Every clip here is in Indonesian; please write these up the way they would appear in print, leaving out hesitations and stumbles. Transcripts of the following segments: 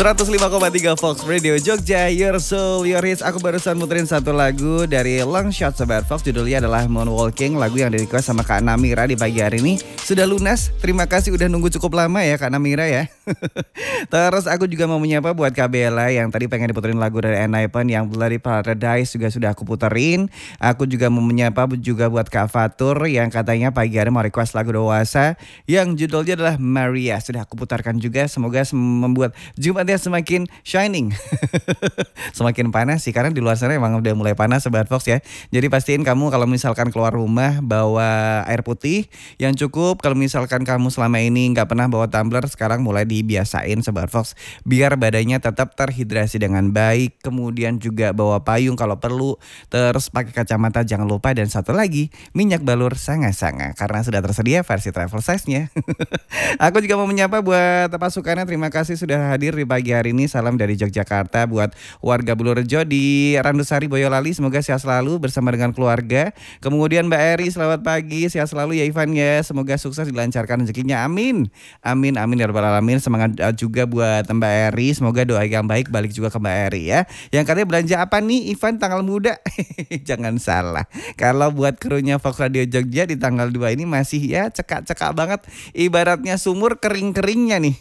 105,3 Fox Radio Jogja, Your Soul, Your Hits. Aku barusan muterin satu lagu dari Long Shot Sobat Fox. Judulnya adalah Moonwalking. Lagu yang di-request sama Kak Namira di pagi hari ini sudah lunas. Terima kasih udah nunggu cukup lama ya Kak Namira ya. Terus aku juga mau menyapa buat Kak Bella yang tadi pengen diputerin lagu dari Enhypen, yang Bloody Paradise juga sudah aku puterin. Aku juga mau menyapa juga buat Kak Fatur yang katanya pagi hari mau request lagu dewasa yang judulnya adalah Maria. Sudah aku putarkan juga. Semoga membuat Jumatnya semakin shining. Semakin panas sih, karena di luar sana emang udah mulai panas Sobat Fox ya. Jadi pastiin kamu kalau misalkan keluar rumah bawa air putih yang cukup. Kalau misalkan kamu selama ini gak pernah bawa tumbler, sekarang mulai dibiasain Sobat Fox, biar badannya tetap terhidrasi dengan baik. Kemudian juga bawa payung kalau perlu. Terus pakai kacamata jangan lupa. Dan satu lagi, minyak balur sanga-sanga, karena sudah tersedia versi travel size-nya. Aku juga mau menyapa buat pasukannya. Terima kasih sudah hadir di pagi hari ini. Salam dari Yogyakarta buat warga Bulurejo di Randusari Boyolali. Semoga sehat selalu bersama dengan keluarga. Kemudian Mbak Eri, selamat pagi, sehat selalu ya Ivan ya. Semoga sukses dilancarkan rezekinya. Amin. Amin amin ya rabbal alamin. Semangat juga buat Mbak Eri. Semoga doa yang baik balik juga ke Mbak Eri ya. Yang katanya belanja apa nih Ivan tanggal muda? Jangan salah. Kalau buat krunya Fox Radio Jogja di tanggal 2 ini masih ya cekak-cekak banget. Ibaratnya sumur kering-keringnya nih.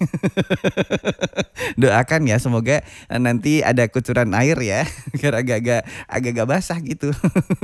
Doakan ya semoga nanti ada kucuran air ya, biar agak-agak basah gitu.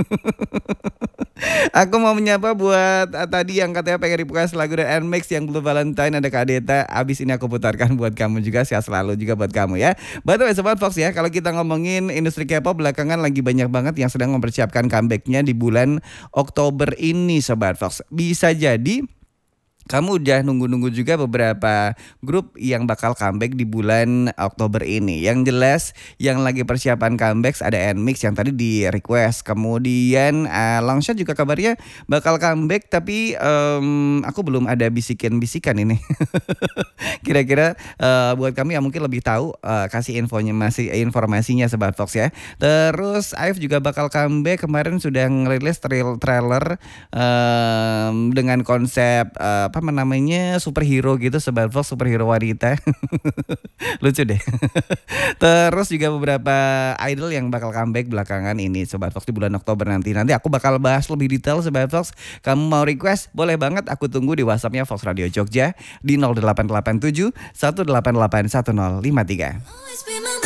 Aku mau menyapa buat tadi yang katanya pengen request lagu dari Nmax yang Blue Valentine, ada Kak Deta. Abis ini aku putarkan buat kamu juga, sehat selalu juga buat kamu ya. By the way Sobat Fox ya, kalau kita ngomongin industri K-pop belakangan lagi banyak banget yang sedang mempersiapkan comebacknya di bulan Oktober ini Sobat Fox. Bisa jadi kamu udah nunggu-nunggu juga beberapa grup yang bakal comeback di bulan Oktober ini. Yang jelas yang lagi persiapan comeback ada Nmix yang tadi di request. Kemudian Longshot juga kabarnya bakal comeback, tapi aku belum ada bisikan-bisikan ini. Kira-kira buat kami yang mungkin lebih tahu, kasih informasinya Sobat Fox ya. Terus Aif juga bakal comeback. Kemarin sudah ngerilis trailer dengan konsep apa namanya, superhero gitu Sobat Fox, superhero wanita. Lucu deh. Terus juga beberapa idol yang bakal comeback belakangan ini Sobat Fox di bulan Oktober nanti. Nanti aku bakal bahas lebih detail Sobat Fox. Kamu mau request boleh banget, aku tunggu di WhatsAppnya Fox Radio Jogja di 0887 188 1053.